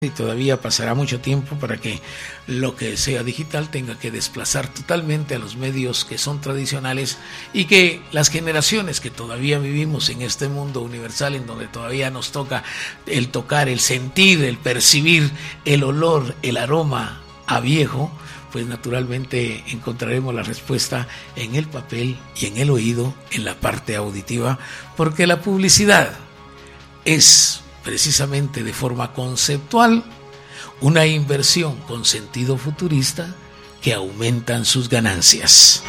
y todavía pasará mucho tiempo para que lo que sea digital tenga que desplazar totalmente a los medios que son tradicionales, y que las generaciones que todavía vivimos en este mundo universal, en donde todavía nos toca el tocar, el sentir, el percibir, el olor, el aroma a viejo, pues naturalmente encontraremos la respuesta en el papel y en el oído, en la parte auditiva, porque la publicidad es precisamente de forma conceptual una inversión con sentido futurista que aumentan sus ganancias.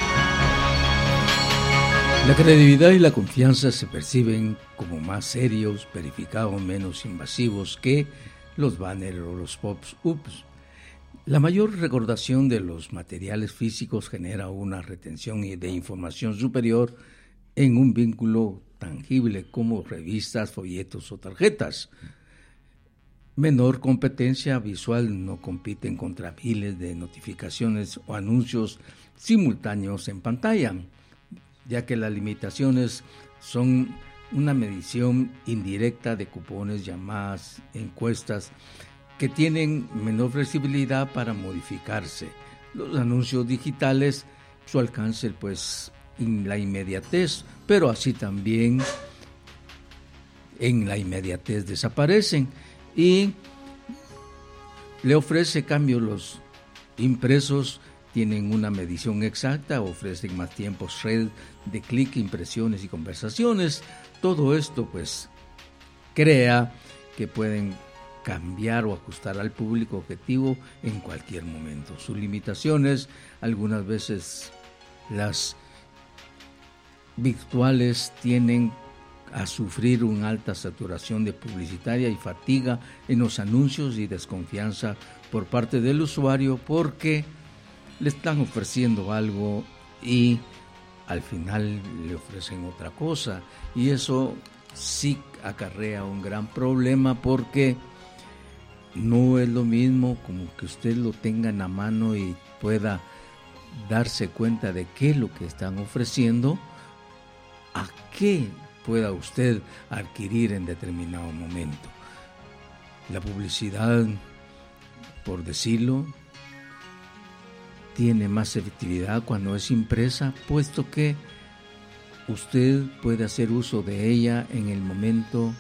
La credibilidad y la confianza se perciben como más serios, verificados, menos invasivos que los banners o los pop-ups. La mayor recordación de los materiales físicos genera una retención de información superior en un vínculo tangible como revistas, folletos o tarjetas. Menor competencia visual, no compiten contra miles de notificaciones o anuncios simultáneos en pantalla, ya que las limitaciones son una medición indirecta de cupones, llamadas, encuestas, que tienen menor flexibilidad para modificarse. Los anuncios digitales, su alcance pues en la inmediatez, pero así también en la inmediatez desaparecen, y le ofrece cambio. Los impresos tienen una medición exacta, ofrecen más tiempos red de clic, impresiones y conversaciones. Todo esto pues crea que pueden cambiar o ajustar al público objetivo en cualquier momento. Sus limitaciones, algunas veces las virtuales tienden a sufrir una alta saturación de publicitaria y fatiga en los anuncios y desconfianza por parte del usuario, porque le están ofreciendo algo y al final le ofrecen otra cosa, y eso sí acarrea un gran problema, porque no es lo mismo como que usted lo tenga en la mano y pueda darse cuenta de qué es lo que están ofreciendo, a qué pueda usted adquirir en determinado momento. La publicidad, por decirlo, tiene más efectividad cuando es impresa, puesto que usted puede hacer uso de ella en el momento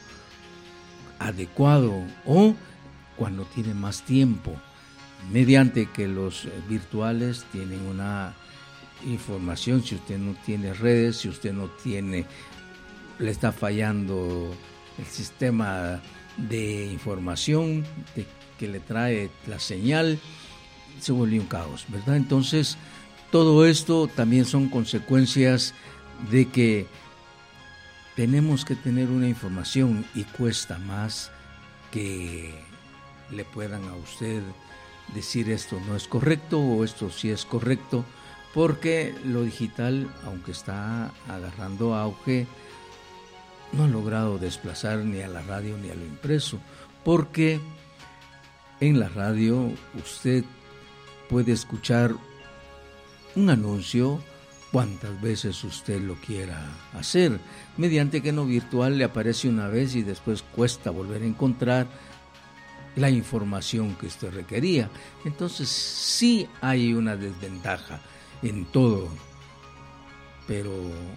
adecuado o cuando tiene más tiempo, mediante que los virtuales tienen una información. Si usted no tiene redes, si usted no tiene, le está fallando el sistema de información que le trae la señal, se vuelve un caos, ¿verdad? Entonces, todo esto también son consecuencias de que tenemos que tener una información, y cuesta más que le puedan a usted decir esto no es correcto o esto sí es correcto, porque lo digital, aunque está agarrando auge, no ha logrado desplazar ni a la radio ni a lo impreso, porque en la radio usted puede escuchar un anuncio cuantas veces usted lo quiera hacer, mediante que en lo virtual le aparece una vez y después cuesta volver a encontrar la información que usted requería. Entonces sí hay una desventaja en todo, pero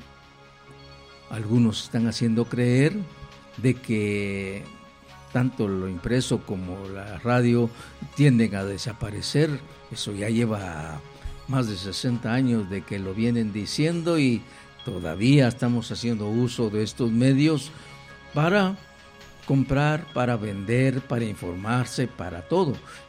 algunos están haciendo creer de que tanto lo impreso como la radio tienden a desaparecer. Eso ya lleva más de 60 años de que lo vienen diciendo, y todavía estamos haciendo uso de estos medios para comprar, para vender, para informarse, para todo.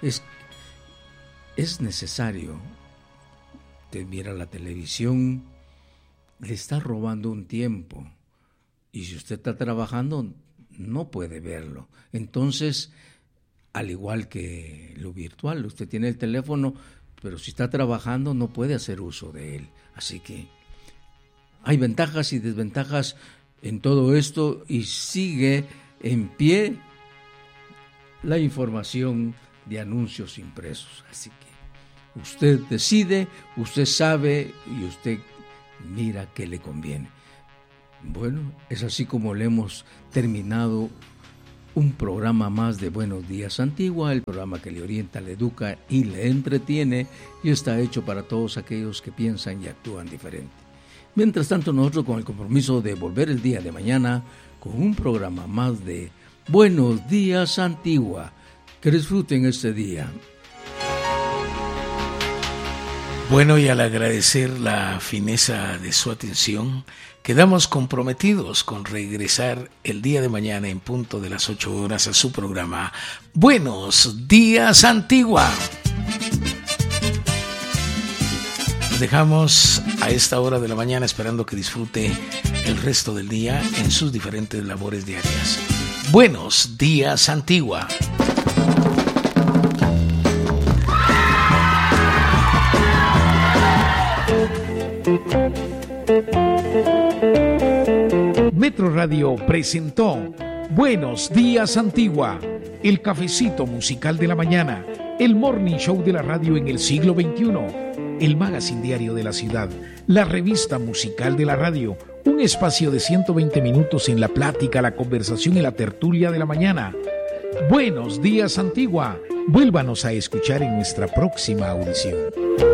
Es necesario. Usted mira la televisión, le está robando un tiempo, y si usted está trabajando no puede verlo. Entonces, al igual que lo virtual, usted tiene el teléfono, pero si está trabajando no puede hacer uso de él. Así que hay ventajas y desventajas en todo esto, y sigue en pie la información de anuncios impresos. Así que usted decide, usted sabe y usted mira qué le conviene. Bueno, es así como le hemos terminado un programa más de Buenos Días Antigua, el programa que le orienta, le educa y le entretiene, y está hecho para todos aquellos que piensan y actúan diferente. Mientras tanto, nosotros con el compromiso de volver el día de mañana con un programa más de Buenos Días Antigua. Que disfruten este día. Bueno, y al agradecer la fineza de su atención, quedamos comprometidos con regresar el día de mañana en punto de las 8 horas a su programa Buenos Días Antigua. Nos dejamos a esta hora de la mañana esperando que disfrute el resto del día en sus diferentes labores diarias. Buenos Días Antigua. Metro Radio presentó Buenos Días Antigua, el cafecito musical de la mañana, el morning show de la radio en el siglo XXI, el magazine diario de la ciudad, la revista musical de la radio, un espacio de 120 minutos en la plática, la conversación y la tertulia de la mañana. Buenos Días Antigua, vuélvanos a escuchar en nuestra próxima audición.